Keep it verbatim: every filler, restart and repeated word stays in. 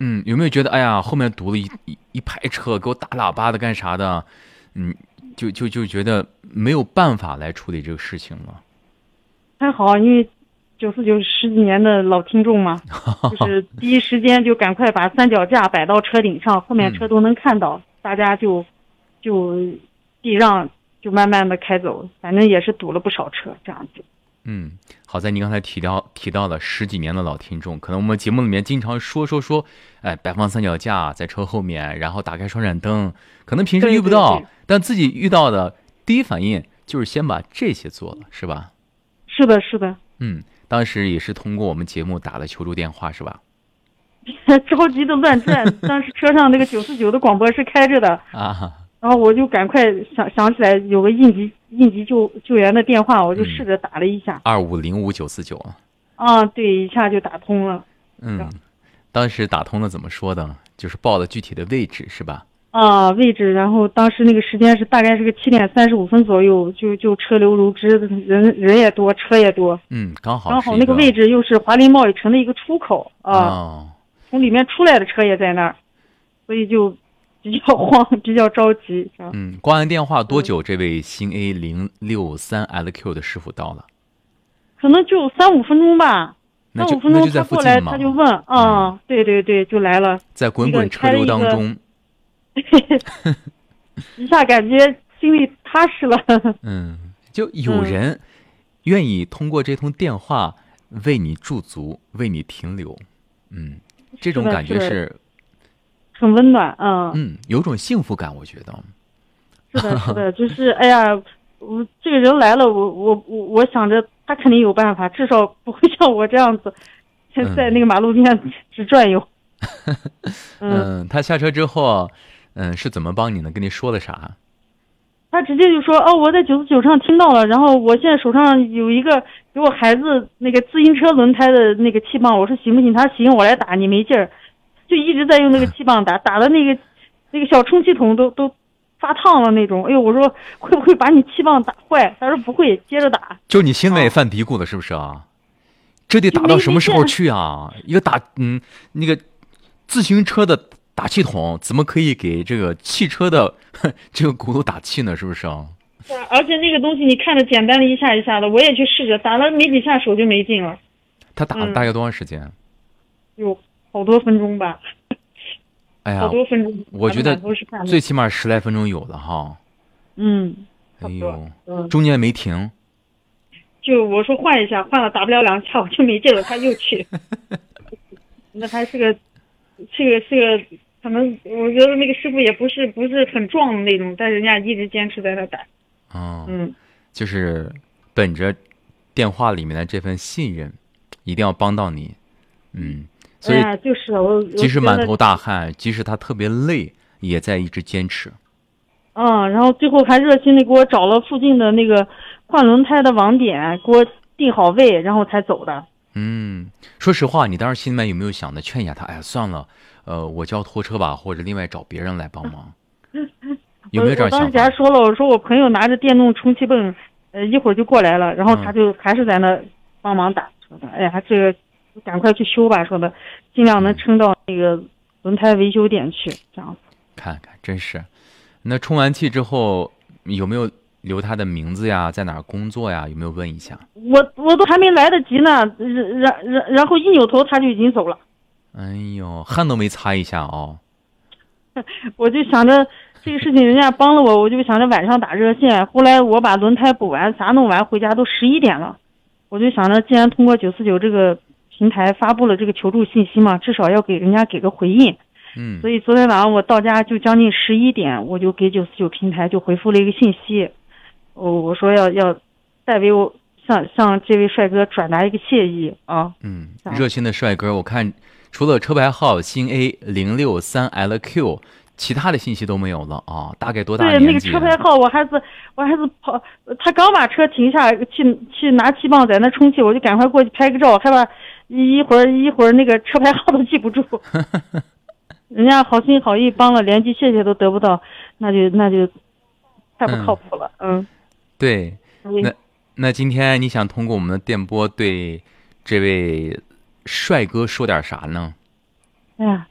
嗯，有没有觉得哎呀，后面堵了一一一排车，给我打喇叭的干啥的？嗯，就就就觉得没有办法来处理这个事情了。 还好，因为九四九十几年的老听众嘛，就是第一时间就赶快把三脚架摆到车顶上，后面车都能看到，嗯、大家就就避让，就慢慢的开走，反正也是堵了不少车，这样子。 嗯，好在你刚才提到提到了十几年的老听众，可能我们节目里面经常说说说，哎，摆放三脚架在车后面，然后打开双闪灯，可能平时遇不到， 对对对， 但自己遇到的第一反应就是先把这些做了，是吧？ 是的，是的。 嗯，当时也是通过我们节目打了求助电话，是吧？ 着急的乱转，当时车上那个九四九的广播是开着的啊， 然后我就赶快想想起来有个应急应急救救援的电话，我就试着打了一下。 二五零五九四九。 啊，对，一下就打通了。 嗯，当时打通了怎么说的？就是报了具体的位置，是吧？ 啊，位置，然后当时那个时间是大概是个七点三十五分左右，就就车流如织，人人也多，车也多。 嗯，刚好刚好那个位置又是华林贸易城的一个出口啊， 哦、 从里面出来的车也在那儿，所以就比较慌，比较着急。 嗯，挂完电话多久？这位新 A 零六三 L Q 的师傅到了？ 可能就三五分钟吧。三五分钟他过来，他就问啊、嗯，对对对，就来了， 在滚滚车流当中。 一下感觉心里踏实了。 嗯，就有人愿意通过这通电话为你驻足，为你停留。嗯，这种感觉是很温暖。嗯嗯，有种幸福感，我觉得。 是的，是的，就是哎呀，我这个人来了，我我我我想着他肯定有办法，至少不会像我这样子，在那个马路边只转悠。 嗯, 嗯，他下车之后。嗯，是怎么帮你呢？跟你说了啥？ 他直接就说：“哦，我在九四九上听到了，然后我现在手上有一个给我孩子那个自行车轮胎的那个气棒，我说行不行？他说行，我来打，你没劲儿，就一直在用那个气棒打，打的那个那个小充气筒都都发烫了那种。哎呦，我说会不会把你气棒打坏？他说不会，接着打。 就你心里也犯嘀咕了，是不是啊？这得打到什么时候去啊？一个打嗯那个自行车的。”打气筒怎么可以给这个汽车的这个轱辘打气呢？是不是啊？ 对，而且那个东西你看着简单的一下一下的，我也去试着打了没几下手就没劲了。 他打了大概多长时间？嗯、 有好多分钟吧。 哎呀， 好多分钟。 我觉得最起码十来分钟有了哈。 嗯。 哎呦，嗯、中间没停。 就我说换一下，换了打不了两下我就没劲了，他又去。那还是个。这个是个可能，我觉得那个师傅也不是不是很壮的那种，但人家一直坚持在那打。 哦， 嗯， 就是本着电话里面的这份信任，一定要帮到你。嗯，所以、 哎、就是我， 即使满头大汗，即使他特别累，也在一直坚持。 嗯，然后最后还热心的给我找了附近的那个换轮胎的网点，给我定好位，然后才走的。 嗯，说实话，你当时心里面有没有想的劝一下他？哎呀，算了，呃，我叫拖车吧，或者另外找别人来帮忙。有没有这样想法？ 我当时给他说了，我说我朋友拿着电动充气泵，呃，一会儿就过来了，然后他就还是在那帮忙打，说的，哎呀，这个赶快去修吧，说的，尽量能撑到那个轮胎维修点去，这样子。 看看，真是。那充完气之后有没有留他的名字呀，在哪儿工作呀？有没有问一下？ 我我都还没来得及呢，然然然后一扭头他就已经走了。 哎呦，汗都没擦一下哦。 我就想着这个事情人家帮了我，我就想着晚上打热线。后来我把轮胎补完，啥弄完，回家都十一点了。我就想着，既然通过九四九这个平台发布了这个求助信息嘛，至少要给人家给个回应。 嗯。 所以昨天晚上我到家就将近十一点，我就给九四九平台就回复了一个信息。我我说要要代为我向向这位帅哥转达一个谢意啊。 嗯，热心的帅哥，我看除了车牌号新 A 零六三 L Q， 其他的信息都没有了啊。大概多大年纪？ 对，那个车牌号我还是我还是跑，他刚把车停下去去拿气棒在那充气，我就赶快过去拍个照，害怕一会儿一会儿那个车牌号都记不住。人家好心好意帮了，连句谢谢都得不到，那就那就太不靠谱了。嗯。嗯对，那那今天你想通过我们的电波对这位帅哥说点啥呢？ 哎呀，